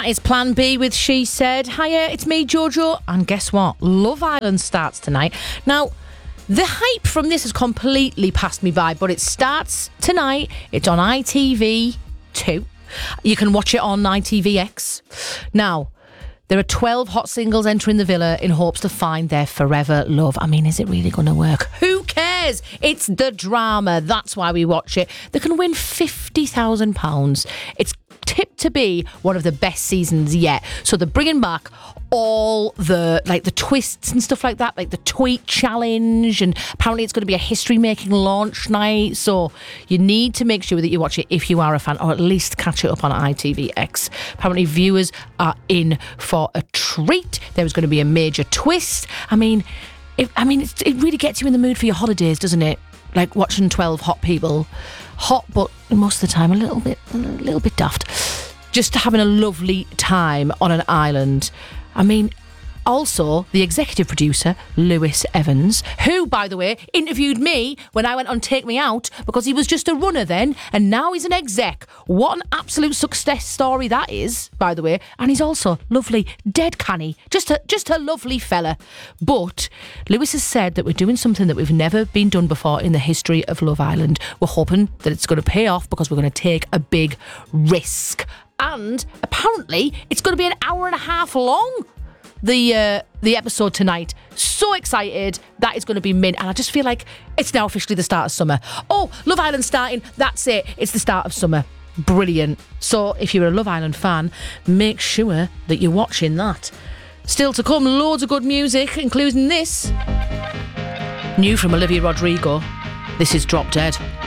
That is Plan B with She Said. Hiya, it's me, Jojo. And guess what? Love Island starts tonight. Now, the hype from this has completely passed me by, but it starts tonight. It's on ITV2. You can watch it on ITVX. Now, there are 12 hot singles entering the villa in hopes to find their forever love. I mean, is it really going to work? Who cares? It's the drama. That's why we watch it. They can win £50,000. It's tipped to be one of the best seasons yet. So they're bringing back all the twists and stuff like that, like the tweet challenge, and apparently it's going to be a history-making launch night. So you need to make sure that you watch it if you are a fan, or at least catch it up on ITVX. Apparently viewers are in for a treat. There's going to be a major twist. It really gets you in the mood for your holidays, doesn't it? Like watching 12 hot people. Hot, but most of the time a little bit daft. Just having a lovely time on an island. Also, the executive producer, Lewis Evans, who, by the way, interviewed me when I went on Take Me Out, because he was just a runner then, and now he's an exec. What an absolute success story that is, by the way. And he's also lovely, dead canny, just a lovely fella. But Lewis has said that we're doing something that we've never been done before in the history of Love Island. We're hoping that it's going to pay off because we're going to take a big risk. And apparently, it's going to be an hour and a half long. The episode tonight. So excited. That is going to be mint. And I just feel like it's now officially the start of summer. Oh, Love Island starting. That's it. It's the start of summer. Brilliant. So if you're a Love Island fan, make sure that you're watching that. Still to come, loads of good music, including this. New from Olivia Rodrigo. This is Drop Dead.